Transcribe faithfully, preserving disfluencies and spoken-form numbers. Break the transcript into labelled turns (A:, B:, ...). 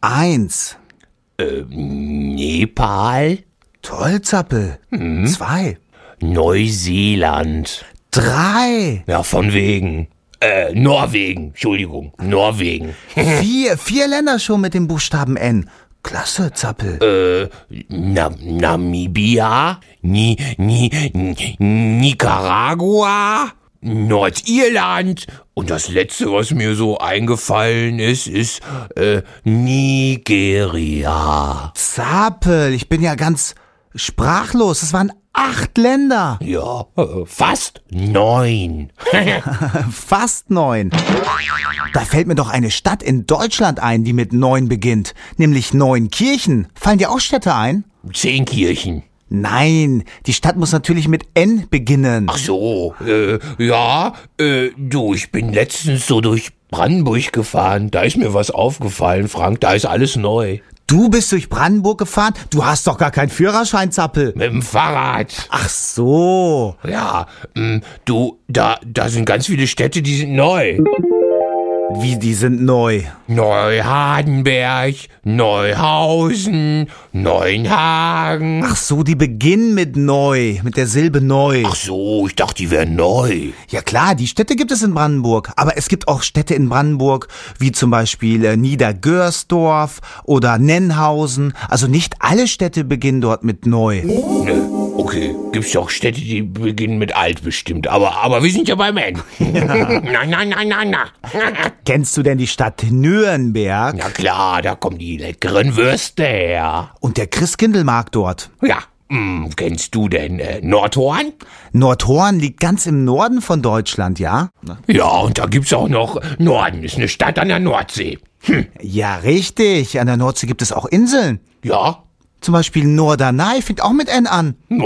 A: Eins.
B: Äh, Nepal?
A: Toll, Zappel.
B: Hm.
A: Zwei.
B: Neuseeland.
A: Drei.
B: Ja, von wegen. Äh, Norwegen. Entschuldigung, Norwegen.
A: Vier. Vier Länder schon mit dem Buchstaben N. Klasse, Zappel.
B: Äh, Na, Namibia? Ni, ni, ni, Nicaragua? Nordirland? Und das letzte, was mir so eingefallen ist, ist, äh, Nigeria.
A: Zappel, ich bin ja ganz sprachlos. Es waren acht Länder.
B: Ja, äh, fast neun.
A: Fast neun. Da fällt mir doch eine Stadt in Deutschland ein, die mit neun beginnt. Nämlich Neunkirchen. Fallen dir auch Städte ein?
B: Zehn Kirchen.
A: Nein, die Stadt muss natürlich mit N beginnen.
B: Ach so, äh, ja, äh, du, ich bin letztens so durch Brandenburg gefahren. Da ist mir was aufgefallen, Frank, da ist alles neu.
A: Du bist durch Brandenburg gefahren? Du hast doch gar keinen Führerschein, Zappel.
B: Mit dem Fahrrad.
A: Ach so.
B: Ja, mh, du, da, da sind ganz viele Städte, die sind neu.
A: Wie, die sind neu?
B: Neuhardenberg, Neuhausen, Neuenhagen.
A: Ach so, die beginnen mit neu, mit der Silbe neu.
B: Ach so, ich dachte, die wären neu.
A: Ja klar, die Städte gibt es in Brandenburg. Aber es gibt auch Städte in Brandenburg, wie zum Beispiel äh, Niedergörsdorf oder Nennhausen. Also nicht alle Städte beginnen dort mit neu.
B: Ne, okay, gibt's auch Städte, die beginnen mit alt bestimmt. Aber, aber wir sind ja beim N. Na, na, na, na, na.
A: Kennst du denn die Stadt Nürnberg?
B: Na klar, da kommen die leckeren Würste her.
A: Und der Christkindlmarkt dort?
B: Ja, mh, kennst du denn äh, Nordhorn?
A: Nordhorn liegt ganz im Norden von Deutschland, ja?
B: Ja, und da gibt's auch noch Norden, ist eine Stadt an der Nordsee. Hm.
A: Ja, richtig. An der Nordsee gibt es auch Inseln.
B: Ja.
A: Zum Beispiel Norderney fängt auch mit N an.